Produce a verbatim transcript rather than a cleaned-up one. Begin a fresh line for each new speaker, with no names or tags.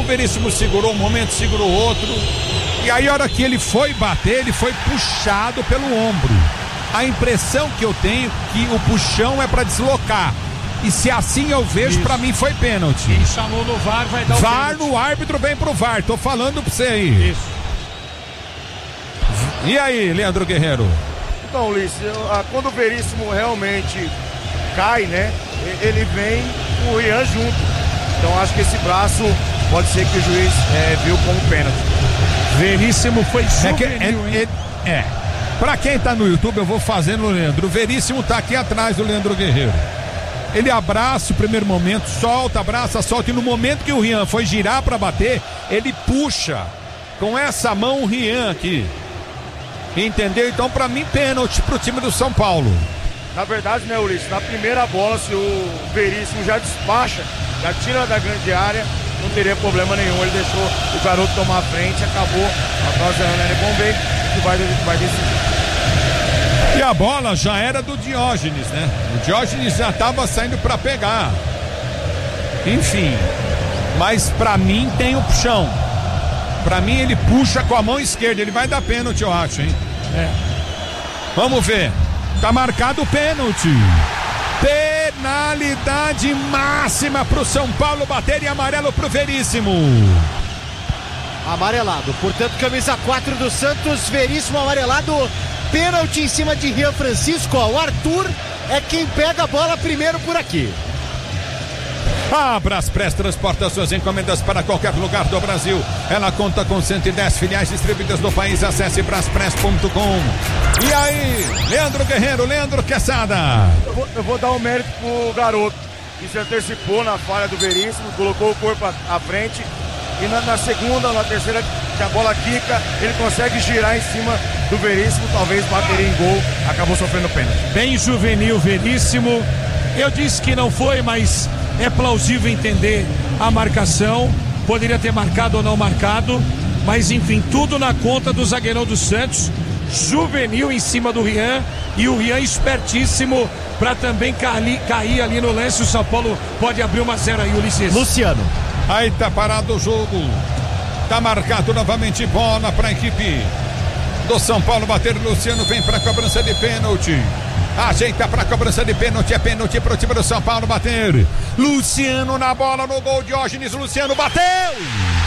Veríssimo segurou um momento, segurou outro. E aí, a hora que ele foi bater, ele foi puxado pelo ombro. A impressão que eu tenho é que o puxão é pra deslocar. E se assim eu vejo, isso, pra mim foi pênalti.
Quem chamou no V A R vai dar o
V A R
pênalti.
no árbitro, vem pro V A R. Tô falando pra você aí.
Isso.
E aí, Leandro Guerreiro?
Então, Ulisses, quando o Veríssimo realmente cai, né? Ele vem com o Rian junto. Então acho que esse braço pode ser que o juiz é, viu como pênalti.
Veríssimo foi juvenil,
é, que, é, é, é. Pra quem tá no YouTube, eu vou fazendo o Leandro. O Veríssimo tá aqui atrás do Leandro Guerreiro. Ele abraça o primeiro momento, solta, abraça, solta. E no momento que o Rian foi girar pra bater, ele puxa com essa mão o Rian aqui. Entendeu? Então, pra mim, pênalti pro time do São Paulo.
Na verdade, né, Ulisses, na primeira bola, se o Veríssimo já despacha, já tira da grande área, não teria problema nenhum. Ele deixou o garoto tomar a frente, acabou atrasando ele bom bem, que vai, vai decidir.
E a bola já era do Diógenes, né? O Diógenes já tava saindo pra pegar. Enfim, mas pra mim tem o puxão. Pra mim ele puxa com a mão esquerda, ele vai dar pênalti, eu acho, hein?
É.
Vamos ver. Tá marcado o pênalti. Penalidade máxima pro São Paulo bater e amarelo pro Veríssimo.
Amarelado, portanto, camisa quatro do Santos, Veríssimo amarelado, pênalti em cima de Rian Francisco. Ó, o Arthur é quem pega a bola primeiro por aqui.
A Braspress transporta suas encomendas para qualquer lugar do Brasil. Ela conta com cento e dez filiais distribuídas no país. Acesse braspress ponto com. E aí, Leandro Guerreiro, Leandro Quesada.
Eu vou, eu vou dar um mérito pro garoto, que se antecipou na falha do Veríssimo, colocou o corpo à, à frente. E na, na segunda, na terceira, que a bola quica, ele consegue girar em cima do Veríssimo, talvez bateria em gol, acabou sofrendo pênalti.
Bem juvenil, Veríssimo. Eu disse que não foi, mas é plausível entender a marcação. Poderia ter marcado ou não marcado, mas enfim, tudo na conta do zagueirão do Santos. Juvenil em cima do Rian, e o Rian espertíssimo para também cair, cair ali no lance. O São Paulo pode abrir uma zero aí, Ulisses.
Luciano.
Aí tá parado o jogo. Tá marcado novamente bola para a equipe do São Paulo bater. Luciano vem para a cobrança de pênalti. Ajeita pra cobrança de pênalti, é pênalti pro time do São Paulo bater. Luciano na bola, no gol, Diógenes, Luciano bateu!